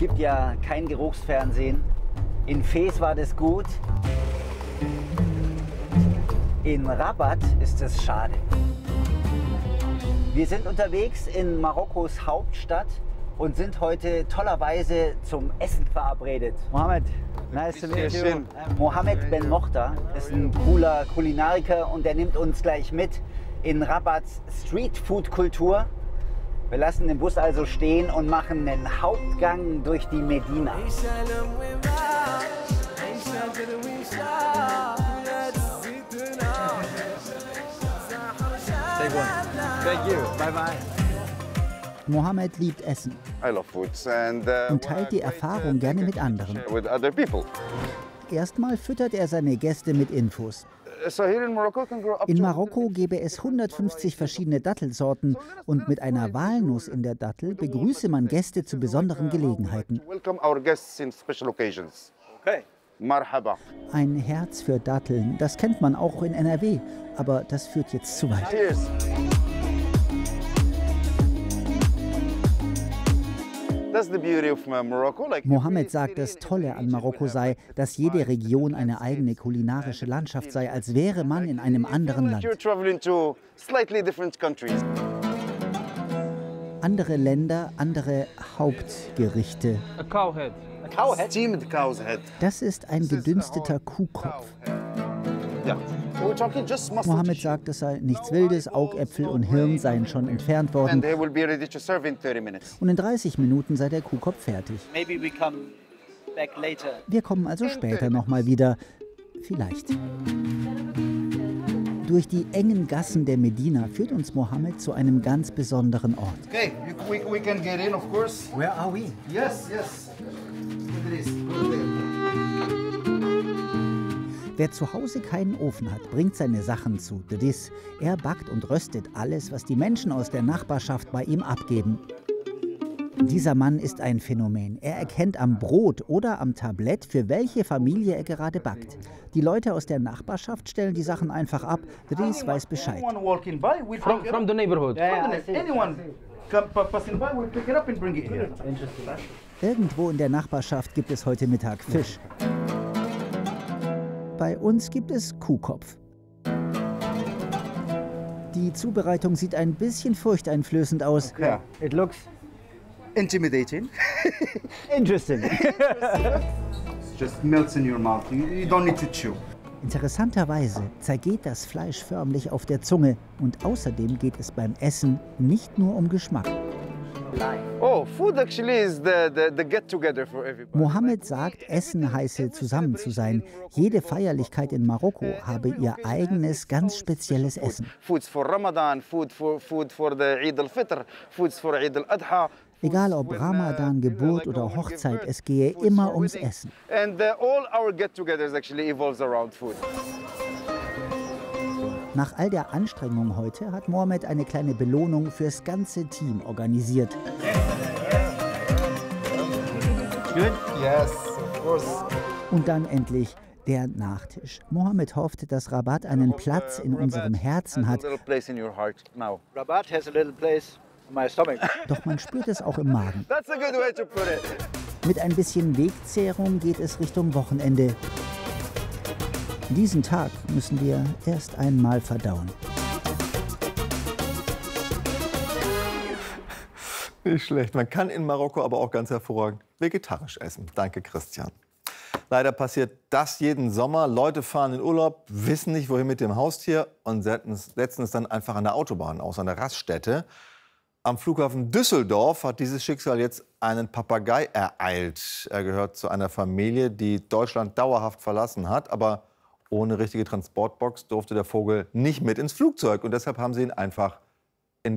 gibt ja kein Geruchsfernsehen. In Fez war das gut. In Rabat ist es schade. Wir sind unterwegs in Marokkos Hauptstadt und sind heute tollerweise zum Essen verabredet. Mohammed, nice to meet you. Mohammed Ben Mokhtar ist ein cooler Kulinariker und er nimmt uns gleich mit in Rabats Streetfood-Kultur. Wir lassen den Bus also stehen und machen einen Hauptgang durch die Medina. Thank you. Bye bye. Mohammed liebt Essen und teilt die Erfahrung gerne mit anderen. Erstmal füttert er seine Gäste mit Infos. In Marokko gäbe es 150 verschiedene Dattelsorten und mit einer Walnuss in der Dattel begrüße man Gäste zu besonderen Gelegenheiten. Ein Herz für Datteln, das kennt man auch in NRW, aber das führt jetzt zu weit. Mohammed sagt, das Tolle an Marokko sei, dass jede Region eine eigene kulinarische Landschaft sei, als wäre man in einem anderen Land. Andere Länder, andere Hauptgerichte. Das ist ein gedünsteter Kuhkopf. Mohammed sagt, es sei nichts Wildes, Augäpfel und Hirn seien schon entfernt worden. Und in 30 Minuten sei der Kuhkopf fertig. Wir kommen also später nochmal wieder. Vielleicht. Durch die engen Gassen der Medina führt uns Mohammed zu einem ganz besonderen Ort. Okay, we can get in, of course. Where are we? Yes, yes. Wer zu Hause keinen Ofen hat, bringt seine Sachen zu Dedis. Er backt und röstet alles, was die Menschen aus der Nachbarschaft bei ihm abgeben. Dieser Mann ist ein Phänomen. Er erkennt am Brot oder am Tablett, für welche Familie er gerade backt. Die Leute aus der Nachbarschaft stellen die Sachen einfach ab. Dedis weiß Bescheid. From the neighborhood. Irgendwo in der Nachbarschaft gibt es heute Mittag Fisch. Bei uns gibt es Kuhkopf. Die Zubereitung sieht ein bisschen furchteinflößend aus. Yeah, it looks intimidating. interesting. Just melts in your mouth. You don't need to chew. Interessanterweise zergeht das Fleisch förmlich auf der Zunge und außerdem geht es beim Essen nicht nur um Geschmack. Mohammed sagt, Essen heiße zusammen zu sein. Jede Feierlichkeit in Marokko habe ihr eigenes, ganz spezielles Essen. Egal ob Ramadan, Geburt oder Hochzeit, es gehe immer ums Essen. Nach all der Anstrengung heute hat Mohammed eine kleine Belohnung fürs ganze Team organisiert. Good? Yes, of course. Und dann endlich der Nachtisch. Mohammed hofft, dass Rabat einen Platz in unserem Herzen hat. Rabat has a little place in my stomach. Doch man spürt es auch im Magen. That's a good way to put it. Mit ein bisschen Wegzehrung geht es Richtung Wochenende. Diesen Tag müssen wir erst einmal verdauen. Nicht schlecht. Man kann in Marokko aber auch ganz hervorragend vegetarisch essen. Danke, Christian. Leider passiert das jeden Sommer. Leute fahren in Urlaub, wissen nicht, wohin mit dem Haustier und setzen es dann einfach an der Autobahn aus, an der Raststätte. Am Flughafen Düsseldorf hat dieses Schicksal jetzt einen Papagei ereilt. Er gehört zu einer Familie, die Deutschland dauerhaft verlassen hat. Aber ohne richtige Transportbox durfte der Vogel nicht mit ins Flugzeug. Und deshalb haben sie ihn einfach